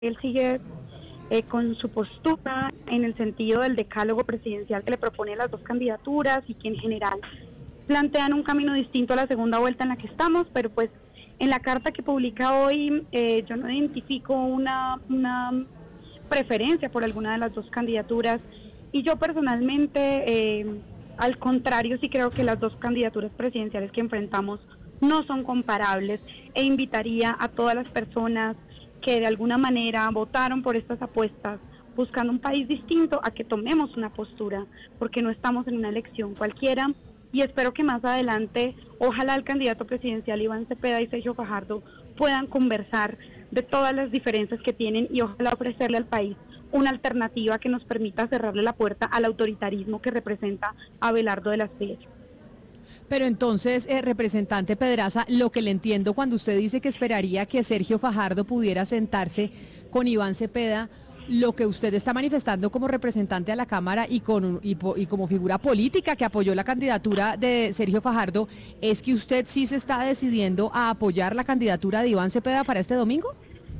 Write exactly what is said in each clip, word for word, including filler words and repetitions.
él sigue eh, con su postura en el sentido del decálogo presidencial que le propone las dos candidaturas y que en general plantean un camino distinto a la segunda vuelta en la que estamos, pero pues en la carta que publica hoy eh, yo no identifico una, una preferencia por alguna de las dos candidaturas y yo personalmente, eh, al contrario, sí creo que las dos candidaturas presidenciales que enfrentamos no son comparables e invitaría a todas las personas que de alguna manera votaron por estas apuestas buscando un país distinto a que tomemos una postura, porque no estamos en una elección cualquiera y espero que más adelante, ojalá el candidato presidencial Iván Cepeda y Sergio Fajardo puedan conversar de todas las diferencias que tienen y ojalá ofrecerle al país una alternativa que nos permita cerrarle la puerta al autoritarismo que representa Abelardo de la Espriella. Pero entonces, eh, representante Pedraza, lo que le entiendo cuando usted dice que esperaría que Sergio Fajardo pudiera sentarse con Iván Cepeda, lo que usted está manifestando como representante a la Cámara y, con, y, y como figura política que apoyó la candidatura de Sergio Fajardo, ¿es que usted sí se está decidiendo a apoyar la candidatura de Iván Cepeda para este domingo?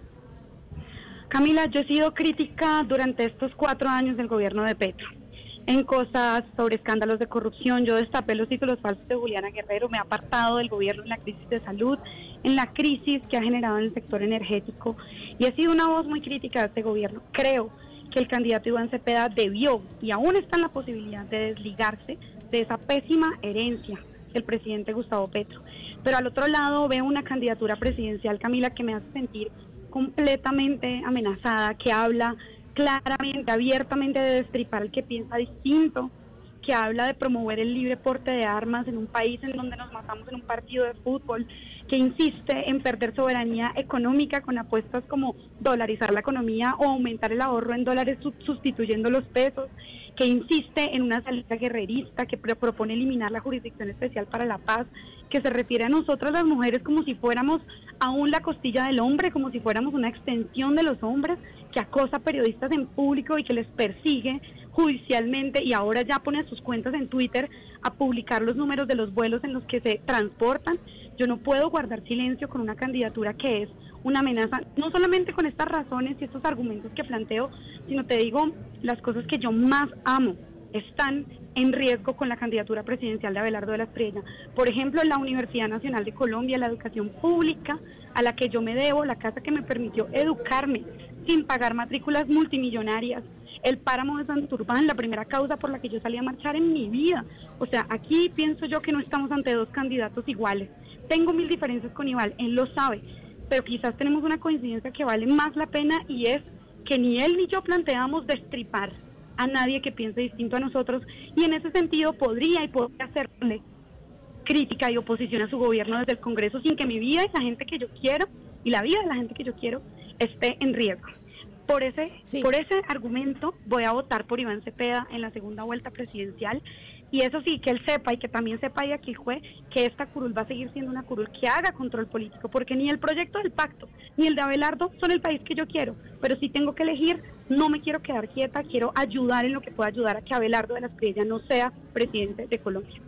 Camila, yo he sido crítica durante estos cuatro años del gobierno de Petro. En cosas sobre escándalos de corrupción, yo destapé los títulos falsos de Juliana Guerrero, me he apartado del gobierno en la crisis de salud, en la crisis que ha generado en el sector energético y he sido una voz muy crítica de este gobierno. Creo que el candidato Iván Cepeda debió y aún está en la posibilidad de desligarse de esa pésima herencia del presidente Gustavo Petro. Pero al otro lado veo una candidatura presidencial, Camila, que me hace sentir completamente amenazada, que habla claramente, abiertamente de destripar al que piensa distinto, que habla de promover el libre porte de armas en un país en donde nos matamos en un partido de fútbol, que insiste en perder soberanía económica con apuestas como dolarizar la economía o aumentar el ahorro en dólares sustituyendo los pesos, que insiste en una salida guerrerista, que propone eliminar la Jurisdicción Especial para la Paz, que se refiere a nosotras las mujeres como si fuéramos aún la costilla del hombre, como si fuéramos una extensión de los hombres, que acosa a periodistas en público y que les persigue judicialmente y ahora ya pone sus cuentas en Twitter a publicar los números de los vuelos en los que se transportan. Yo no puedo guardar silencio con una candidatura que es una amenaza, no solamente con estas razones y estos argumentos que planteo, sino te digo, las cosas que yo más amo están en riesgo con la candidatura presidencial de Abelardo de la Espriella. Por ejemplo, la Universidad Nacional de Colombia, la educación pública a la que yo me debo, la casa que me permitió educarme sin pagar matrículas multimillonarias, el páramo de Santurbán, la primera causa por la que yo salí a marchar en mi vida. O sea, aquí pienso yo que no estamos ante dos candidatos iguales. Tengo mil diferencias con Iván, él lo sabe, pero quizás tenemos una coincidencia que vale más la pena y es que ni él ni yo planteamos destripar a nadie que piense distinto a nosotros y en ese sentido podría y podría hacerle crítica y oposición a su gobierno desde el Congreso sin que mi vida y la gente que yo quiero y la vida de la gente que yo quiero esté en riesgo. Por ese, sí. por ese argumento voy a votar por Iván Cepeda en la segunda vuelta presidencial y eso sí, que él sepa y que también sepa y aquí fue que esta curul va a seguir siendo una curul que haga control político, porque ni el proyecto del pacto ni el de Abelardo son el país que yo quiero, pero si tengo que elegir, no me quiero quedar quieta, quiero ayudar en lo que pueda ayudar a que Abelardo de la Espriella no sea presidente de Colombia.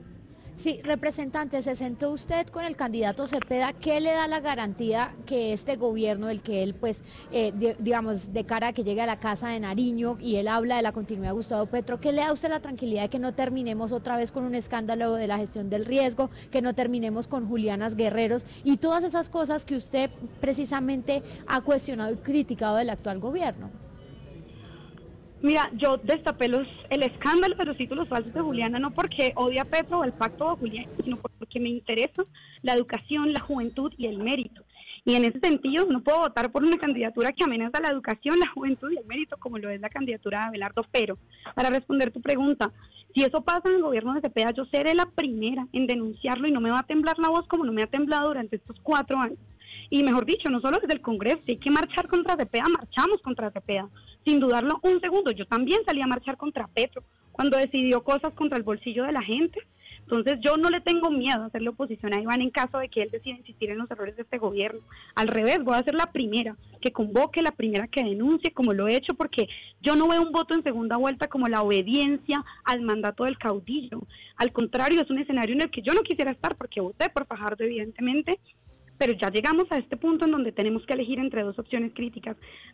Sí, representante, se sentó usted con el candidato Cepeda, ¿qué le da la garantía que este gobierno, el que él pues, eh, de, digamos, de cara a que llegue a la Casa de Nariño y él habla de la continuidad de Gustavo Petro, ¿qué le da a usted la tranquilidad de que no terminemos otra vez con un escándalo de la gestión del riesgo, que no terminemos con Julianas Guerreros y todas esas cosas que usted precisamente ha cuestionado y criticado del actual gobierno? Mira, yo destapé los, el escándalo de los títulos falsos de Juliana, no porque odia a Petro o el pacto de Juliana, sino porque me interesa la educación, la juventud y el mérito. Y en ese sentido no puedo votar por una candidatura que amenaza la educación, la juventud y el mérito, como lo es la candidatura de Abelardo. Pero, para responder tu pregunta, si eso pasa en el gobierno de Cepeda, yo seré la primera en denunciarlo y no me va a temblar la voz como no me ha temblado durante estos cuatro años. Y mejor dicho, no solo desde el Congreso, si hay que marchar contra Cepeda, marchamos contra Cepeda, sin dudarlo un segundo. Yo también salí a marchar contra Petro cuando decidió cosas contra el bolsillo de la gente. Entonces yo no le tengo miedo a hacerle oposición a Iván en caso de que él decida insistir en los errores de este gobierno. Al revés, voy a ser la primera que convoque, la primera que denuncie, como lo he hecho, porque yo no veo un voto en segunda vuelta como la obediencia al mandato del caudillo. Al contrario, es un escenario en el que yo no quisiera estar porque voté por Fajardo, evidentemente, pero ya llegamos a este punto en donde tenemos que elegir entre dos opciones críticas.